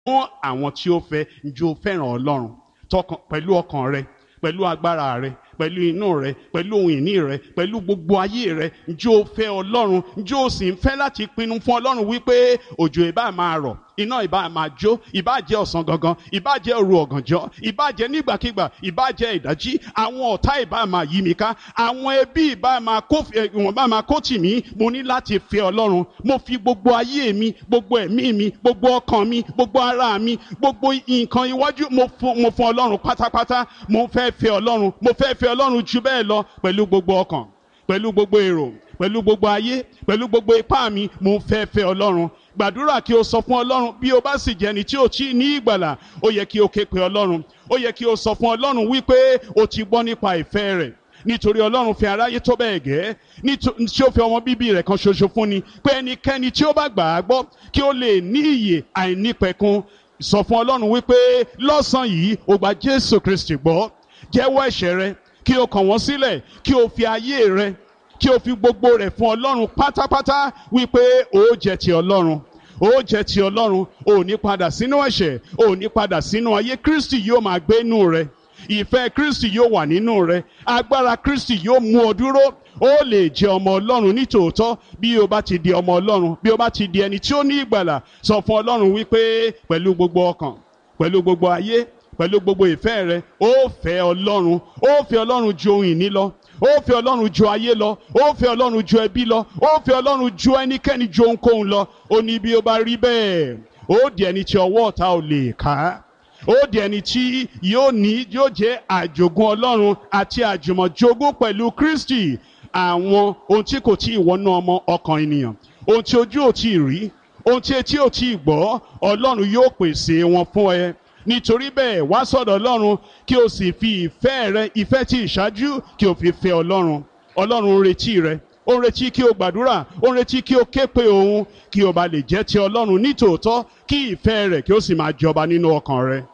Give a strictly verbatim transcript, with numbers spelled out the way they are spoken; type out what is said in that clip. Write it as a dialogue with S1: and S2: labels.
S1: fún àwọn tí ó fẹ́. Ǹjẹ́ o fẹ́ràn Ọlọ́run tọkàn pẹ̀lú ọkàn rẹ, pẹ̀lú agbára rẹ, pẹ̀lú inú rẹ, pẹ̀lú ohun ìní rẹ, pẹ̀lú gbogbo ayé rẹ? Ǹjẹ́ o fẹ́ Ọlọ́run? Ǹjẹ́ o sì ń fẹ́ láti pinnu fún Ọlọ́run wípé òjò ìbá máa rọ̀, iná ìbá máa jó, ìbá jẹ́ ọ̀sán gangan, ìbá jẹ́ òru ọ̀gànjọ́, ìbá jẹ́ nígbàkigbà, ìbá jẹ́ ìdájí, àwọn ọ̀tá ìbá máa yí mi ká, àwọn ẹbí ìbá máa kó ìwọ̀n bá máa kó tì mí, mo ní láti fẹ́ Ọlọ́run. Mo fi gbogbo ayé mi, gbogbo ẹ̀mí mi, gbogbo ọkàn mi, gbogbo ara mi, gbogbo nǹkan iwájú mo fún mo fún Ọlọ́run pátápátá. Mo fẹ́ fẹ́ Ọlọ́run, mo fẹ́ fẹ́ Ọlọ́run jù bẹ́ẹ̀ lọ, pẹ̀lú gbogbo ọkàn, pẹ̀lú gbogbo èrò, pẹ̀lú gbogbo ayé, pẹ̀lú gbogbo ipá mi. Mo fẹ́ fẹ́ Ọlọ́run. Gbàdúrà kí o sọ fún Ọlọ́run. Bí o bá sì jẹ́ ẹni tí ò tí ní ìgbàlà, ó yẹ kí o ké pe Ọlọ́run. Ó yẹ kí o sọ fún Ọlọ́run wípé o ti gbọ́ nípa ìfẹ́ rẹ̀. Nítorí Ọlọ́run fi aráyé tó bẹ́ẹ̀ gẹ́ tí ó fi ọmọ bíbí rẹ̀ kan ṣoṣo fún ni, pé ẹnikẹ́ni tí ó bá gbà á gbọ́ kí ó lè ní ìyè àìnípẹ̀kun. Sọ fún Ọlọ́run wípé lọ́sàn yìí o gba Jésù Kristi gbọ́. Jẹ́wọ́ ẹ̀ṣẹ̀ rẹ, kí o kàn wọ́n sílẹ̀, kí o fi ayé rẹ, kí o fi gbogbo rẹ̀ fún Ọlọ́run pátápátá, wípé o jẹ́ ti Ọlọ́run, o jẹ́ ti Ọlọ́run. O ní padà sínú ẹ̀ṣẹ̀, o ní padà sínú ayé. Kristi yóò máa gbé inú rẹ, ìfẹ́ Kristi yóò wà nínú rẹ, agbára Kristi yóò mú ọ dúró. O lè jẹ́ ọmọ Ọlọ́run ní tòótọ́ bí o bá ti di ọmọ Ọlọ́run, bí o bá ti di ẹni tí ó ní ìgbàlà. Sọ fún Ọlọ́run wípé pẹ̀lú gbogbo ọkàn, pẹ̀lú gbogbo ayé, pẹ̀lú gbogbo ìfẹ́ rẹ, ó fẹ́ Ọlọ́run. Ó fẹ́ Ọlọ́run ju ohun ìní lọ, ó fẹ́ Ọlọ́run ju ayé lọ, ó fẹ́ Ọlọ́run ju ẹbí lọ, ó fẹ́ Ọlọ́run ju ẹnikẹ́ni ju ohunkóhun lọ. Ó ní bí ó bá rí bẹ́ẹ̀, ó di ẹni tí ọwọ́ ọ̀tá ò lè ká. Ó di ẹni tí yóò ní yóò jẹ́ àjogún Ọlọ́run àti àjùmọ̀jogún pẹ̀lú Kristi àwọn ohun tí kò tí ì wọnú ọmọ ọkàn ènìyàn, ohun tí ojú ò tí ì rí, ohun tí etí ò tí ì gbọ́. Ọlọ́run yóò pèsè wọn fún ẹ. Nítorí bẹ́ẹ̀, wá sọ́dọ̀ Ọlọ́run kí o sì fi ìfẹ́ rẹ, ìfẹ́ tí ìṣáájú, kí o fi fẹ́ Ọlọ́run. Ọlọ́run ń retí rẹ, ó ń retí kí o gbàdúrà, ó ń retí kí o ké pe òun, kí o bá lè jẹ́ ti Ọlọ́run ní tòótọ́, kí ìfẹ́ rẹ̀ kí o sì máa jọba nínú ọkàn rẹ.